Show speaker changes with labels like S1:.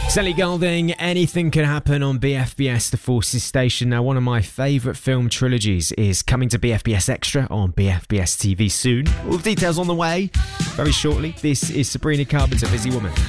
S1: Sally Golding, Anything Can Happen on BFBS, the Forces Station. Now, one of my favourite film trilogies is coming to BFBS Extra on BFBS TV soon. All the details on the way very shortly. This is Sabrina Carpenter, Busy Woman.